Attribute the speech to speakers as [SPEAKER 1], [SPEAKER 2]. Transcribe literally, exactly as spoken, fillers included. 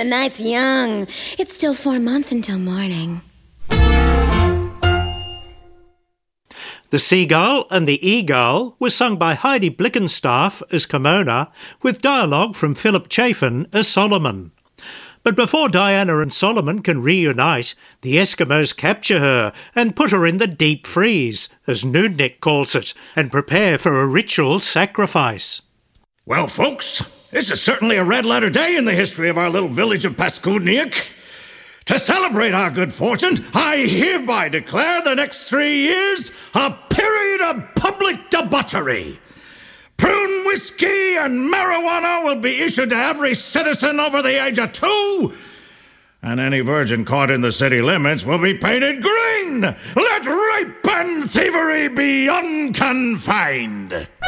[SPEAKER 1] the night's young. It's still four months until morning.
[SPEAKER 2] The Seagull and the E-Gull was sung by Heidi Blickenstaff as Kimona, with dialogue from Philip Chafin as Solomon. But before Diana and Solomon can reunite, the Eskimos capture her and put her in the deep freeze, as Nudnik calls it, and prepare for a ritual sacrifice.
[SPEAKER 3] Well, folks, this is certainly a red-letter day in the history of our little village of Paskudniak. To celebrate our good fortune, I hereby declare the next three years a period of public debauchery. Prune whiskey and marijuana will be issued to every citizen over the age of two, and any virgin caught in the city limits will be painted green. Let rape and thievery be unconfined.